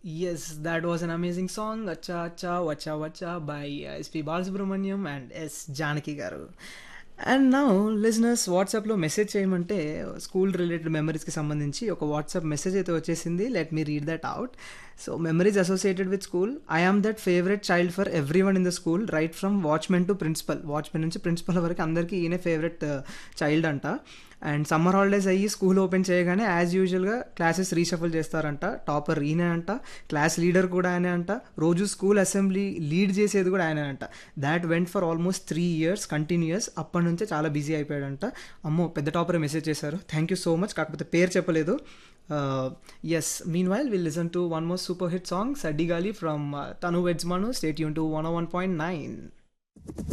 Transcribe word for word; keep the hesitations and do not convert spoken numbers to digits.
Yes, that was an amazing song, Acha Acha Vacha Vacha by uh, S P Balasubramaniam and S. Janaki Garu. And now listeners వాట్సాప్లో message చేయమంటే school related మెమరీస్కి సంబంధించి ఒక WhatsApp message అయితే వచ్చేసింది. Let me read that out. So memories associated with school. I am that favourite child for every one in the school, right from watchman to principal. Watchman నుంచి principal వరకు అందరికీ ఈయనే favourite child అంట. And summer holidays అయ్యి school open చేయగానే as యూజువల్గా classes reshuffle చేస్తారంట. Topper ఈయనే అంట, క్లాస్ లీడర్ కూడా ఆయనే అంట, రోజు స్కూల్ అసెంబ్లీ లీడ్ చేసేది కూడా ఆయనే అంట. That went for almost three years continuous. అప్పటి నుంచే చాలా బిజీ అయిపోయాడంట. అమ్మో, పెద్ద టాపర్ మెసేజ్ చేశారు, థ్యాంక్ యూ సో మచ్. కాకపోతే పేరు చెప్పలేదు. Yes, mean while will listen to one more super hit song, సడ్డిగాలి from తను weds Manu. Stay tune to one one point nine.